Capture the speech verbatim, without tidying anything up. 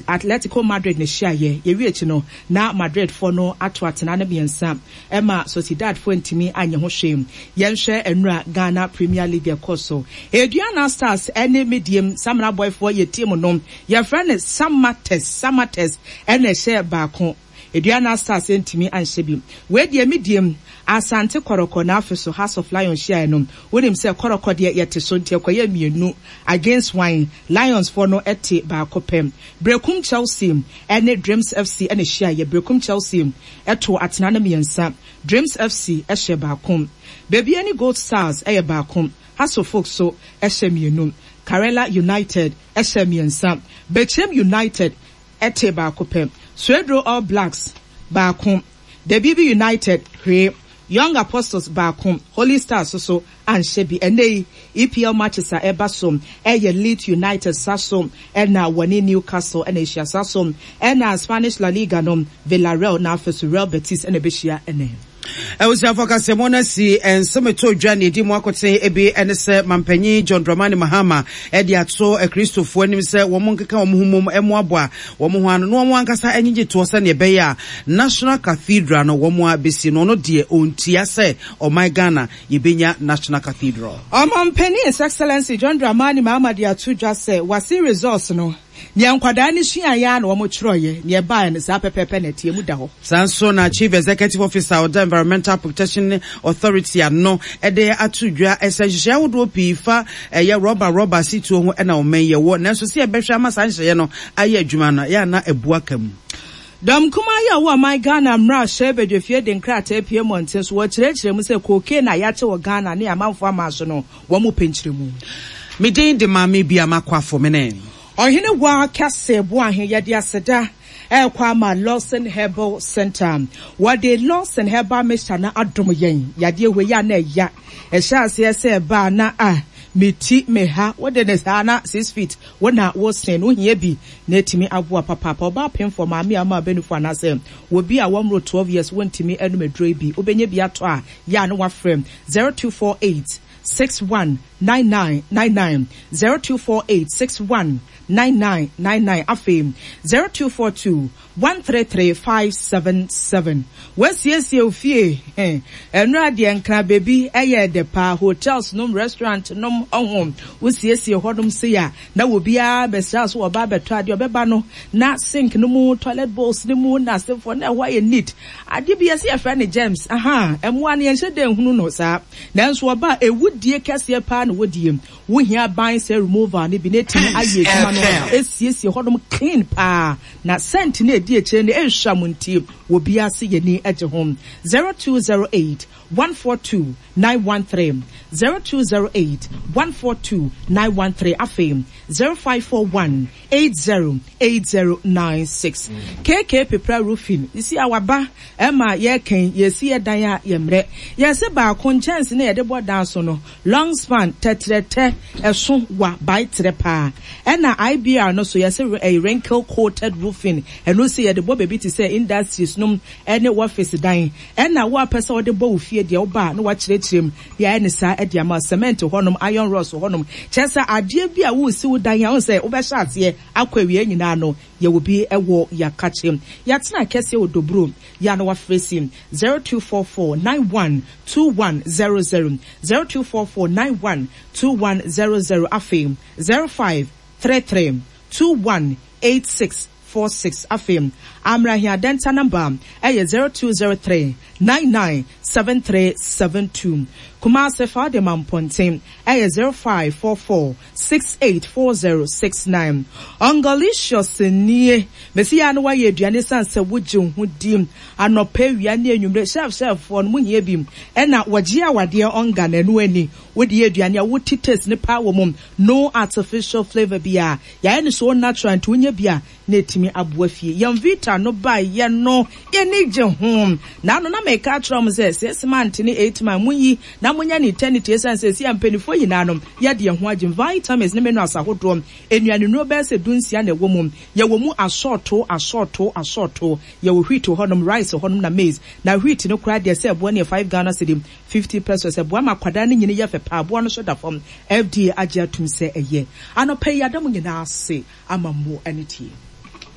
Atletico Madrid ne share ye ye wi no na Madrid for no ato atena na biensa Emma Sociedad for ntimi anye ho hwem ye nhwe enura Ghana Premier League ekoso Eduana Stars ene medium Samra boy for ye team no ye friend Samates Samates ene share baako Eduana Stars ntimi anhye bi we de medium Asante Koroko na afeso House of Lions share no wonim say Koroko de yete so ntia koye mienu against Wine Lions for no ete ba kopem Brekum Chelsea ene Dreams F C ene share ye Brekum Chelsea eto atena na miensa Dreams F C e share ba kom baby any Gold Stars e ba kom House of Folk so e share mienu Karela United e share miensa Bechem United ete ba kopem Swedro All Blacks ba kom The B B United hwe Young Apostles back home, Holy Stars so and Shebi and they E P L matches are Ebasom, Eye Leeds United Sassom, and now Wani Newcastle and Asia Sassom, and now Spanish La Liga nom Villarreal now for Real Betis and Ebishia and I was focus mona si and some to journey di mo akote ebe ene se mampanyi John Dramani Mahama e dia to e Christopher anim se wo mo nkeka wo humum emo aboa wo mo ho ano no mo ankasa anyije to se ne be ya National Cathedral no wo mo abesi no no de ontia se o my Ghana yebenya National Cathedral Mampanyi His Excellency John Dramani Mahama dia to just say wasi resource no Nya nkwada ni sua ya na wo mo kyroye ne ba ne sa pepepe na tie mu da ho Sanso na Chief Executive Officer of the Environmental Protection Authority ano ede atudwa esenhye wodo pifa eye rubber rubber situ ho na o menye wo nanso se ebehwe amasanhye no aye adwuma no ya na ebua kam Dam kuma ya wo my Ghana mra shebe de fie de nkrata apie monten so wo kyerɛkyerɛ mu se koke na ya che wo Ghana ne amanfo amaso no wo mo penkyerɛ mu Midin de mami bia makwafo mene Ohine wa kase bo ahe yede aseda e kwa ma Lawson Herbal Center what they Lawson Herbal Mixture na adom yen yade we ya na ya e sha ase se ba na ah meti meha what the sana six feet wona wo sen wo hia bi na etimi aboa papa papa oba pem for ma me ama benufo anase wo bi a womro twelve years wontimi enu medro bi obenye bi ato a ya no wa frame zero two four eight six one nine nine nine nine zero two four eight six one nine nine nine nine afim zero two four two one three three five seven seven wes yes ye ofie eh enra de nkra baby eye de pa hotels nom restaurant nom ohom wes yes ye hodom se ya na wo bia be sra so oba beto ade obeba no na sink no mu toilet bowls no mu na se for na why need ade bia se ye friend James aha emwa ne yenhye de hunu no sa nanso oba ewudie kase pa na wodiem wo hia ban se remover ne bi netimi aye tuma no esiesie hodom clean pa na scent na edi eche ne ehwamuntie wo bia se ye ni eje hom zero two zero eight one four two nine one three zero two zero eight one four two nine one three afim zero five four one eight zero eight zero nine six K K Pepra Roofing you see our ba Emma ye ken ye see e dan ya ye mre ye se ba kon chance na ye de bo dan so no long span tetrete eso wa by trepa e na I B R no so ye se a wrinkle coated roofing e no see ye de bo baby to say industries no any office dan e na wa pese o de bo fie de oba no wa kyerɛkyerɛm ya ne sa e de ama cement honom iron rods honom kyesa ade bi a wo si wo dan ya wo say wo be sha ase akwawie nyina no ye wo bi ewo ya kachem ya tena kese odobro ya no wa fresim zero two four four nine one two one zero zero zero two four four nine one two one zero zero afim zero five three three two one eight six four six afim amra here dental number eh zero two zero three nine nine seven three seven two Kumase Fade Mamponte eh zero five four four six eight four zero six nine Ongalicious nie mesia no waye aduane sanse wogye ho dim anopa wia ne anwumre chef chef for no hie bim eh na wagye awade onga na no ani wodi aduane a wotites ne pa wo mum no artificial flavor bia ya ne so natural to nya bia na etimi aboa fie yam vita no ba ye no ye ne gye ho na no na make trom say six month ni eight month munyi na munya ni eternity essence si ampenifo yinanom ye de ho agye vitamins ne menu asahodom enuane no be se dunsia na ewo mum ye wo mu asorto asorto asorto ye wo wheat honum rice honum na maize na wheat no kura de se ebo ne five Ghana cedi fifty pesos ebo ma kwada ne nyine ye fepa abo no so da fom F D A agye atum se eye anopa yi adamu nyina ase amammo aniti